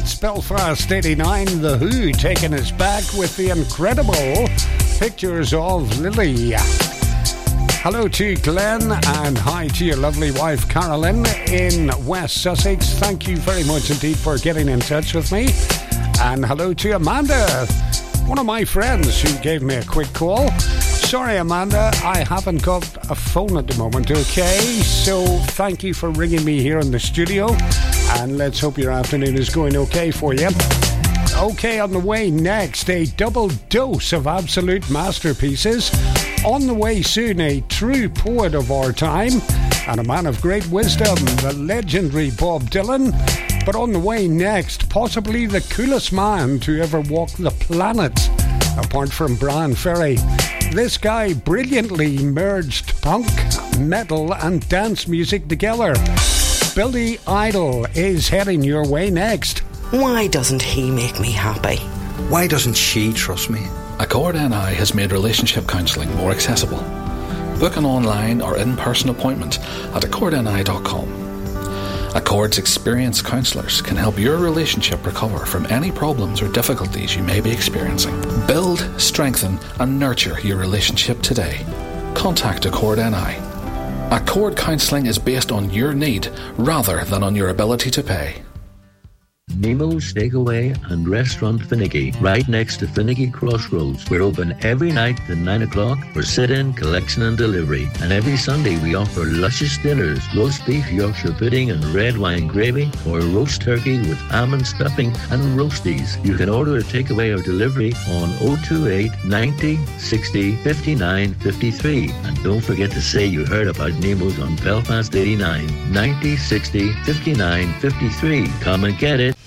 It's Belfast 89, The Who taking us back with the incredible Pictures of Lily. Hello to Glenn and hi to your lovely wife Carolyn in West Sussex. Thank you very much indeed for getting in touch with me. And hello to Amanda, one of my friends who gave me a quick call. Sorry Amanda, I haven't got a phone at the moment, okay? So thank you for ringing me here in the studio and let's hope your afternoon is going okay for you. Okay, on the way next, a double dose of absolute masterpieces. On the way soon, a true poet of our time and a man of great wisdom, the legendary Bob Dylan. But on the way next, possibly the coolest man to ever walk the planet, apart from Brian Ferry. This guy brilliantly merged punk, metal and dance music together. Billy Idol is heading your way next. Why doesn't he make me happy? Why doesn't she trust me? Accord NI has made relationship counselling more accessible. Book an online or in-person appointment at accordni.com. Accord's experienced counsellors can help your relationship recover from any problems or difficulties you may be experiencing. Build, strengthen and nurture your relationship today. Contact Accord NI. Accord counselling is based on your need rather than on your ability to pay. Nemo's Takeaway and Restaurant Finnegy, right next to Finnegy Crossroads. We're open every night at 9 o'clock for sit-in, collection and delivery. And every Sunday we offer luscious dinners, roast beef, Yorkshire pudding and red wine gravy, or roast turkey with almond stuffing and roasties. You can order a takeaway or delivery on 028 90 60 59 53. And don't forget to say you heard about Nemo's on Belfast 89, 90 60 59 53. Come and get it.